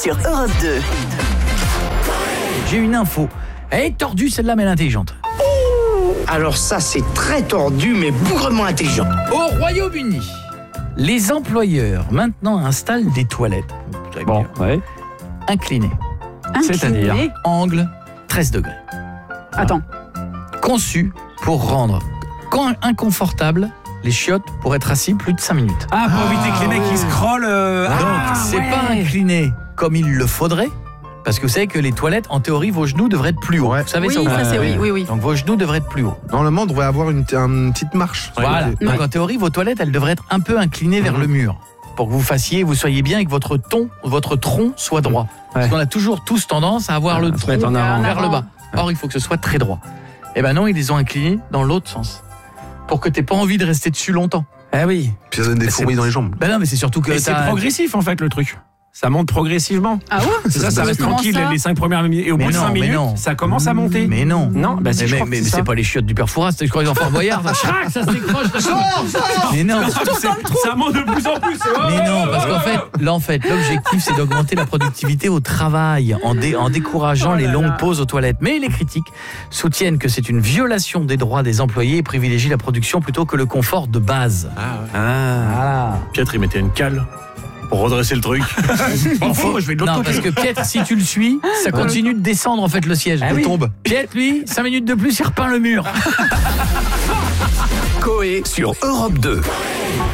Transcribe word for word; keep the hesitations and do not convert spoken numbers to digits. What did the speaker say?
sur Europe deux. J'ai une info. Elle est tordue celle-là, mais elle est intelligente. Alors ça, c'est très tordu, mais bougrement intelligent. Au Royaume-Uni, les employeurs maintenant installent des toilettes. Bon, ouais. Inclinées. C'est-à-dire Incliné. Angle treize degrés. Attends. Conçu pour rendre quand inconfortable les chiottes pour être assis plus de cinq minutes. Ah, pour éviter que les mecs ils scrollent. Euh... Donc, ah, c'est ouais. pas incliné comme il le faudrait, parce que vous savez que les toilettes, en théorie, vos genoux devraient être plus hauts. Ouais. Vous savez Oui, ça ou pas? ça c'est oui, oui, oui. Donc vos genoux devraient être plus hauts. Normalement, on devrait avoir une, une petite marche. Voilà. Ouais. Donc en théorie, vos toilettes, elles devraient être un peu inclinées vers Mhm. le mur, pour que vous fassiez, vous soyez bien et que votre ton, votre tronc soit droit. Parce Ouais. qu'on a toujours tous tendance à avoir Ah, le se tronc mettre en avant. vers le bas. Or, il faut que ce soit très droit. Et ben non, ils les ont inclinés dans l'autre sens, pour que t'aies pas envie de rester dessus longtemps. Ah oui. Puis ça donne des C'est- fourmis dans les jambes. Ben non, mais c'est surtout que Et c'est t'as- progressif en fait le truc. Ça monte progressivement. Ah ouais. C'est ça, ça reste Comment tranquille ça les cinq premières minutes. Et au Mais bout de non, cinq mais minutes, non. ça commence à monter. Mais non. Non, bah si, mais je mais, crois que mais c'est c'est ça. pas les chiottes du père Fouras, je crois qu'ils en Fort Boyard. Ça, chrac, ça s'écroche. Mais non. Ça monte de plus en plus. Mais non, parce qu'en fait, là, en fait, l'objectif, c'est d'augmenter la productivité au travail en, dé- en décourageant Oh là les là. longues pauses aux toilettes. Mais les critiques soutiennent que c'est une violation des droits des employés et privilégient la production plutôt que le confort de base. Ah, ouais. Voilà. Pietre, il mettait une cale pour redresser le truc. Bon, faut, je vais de l'autre Non, côté. parce que Pietre, si tu le suis, ça continue de descendre en fait le siège. Ah Il oui. tombe. Pietre, lui, cinq minutes de plus, il repeint le mur. Coé sur Europe deux.